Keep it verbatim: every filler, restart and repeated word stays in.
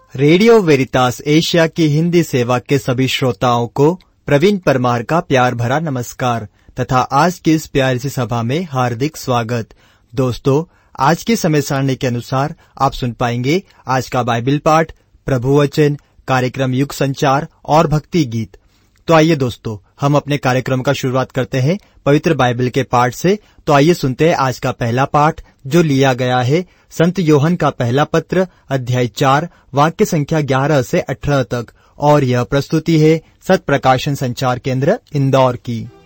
Radio वेरितास Asia की हिंदी सेवा के सभी श्रोताओं को प्रवीण परमार का प्यार भरा नमस्कार तथा आज की इस प्यारी सी सभा में हार्दिक स्वागत। दोस्तों, आज की समय सारणी के अनुसार आप सुन पाएंगे आज का बाइबल पाठ, प्रभु वचन, कार्यक्रम युग संचार और भक्ति गीत। तो आइए दोस्तों, हम अपने कार्यक्रम का शुरुआत करते हैं पवित्र बाइबल के पाठ से। तो आइए सुनते हैं आज का पहला पाठ जो लिया गया है संत योहन का पहला पत्र अध्याय चार वाक्य संख्या ग्यारह से अठारह तक, और यह प्रस्तुति है सत प्रकाशन संचार केंद्र इंदौर की।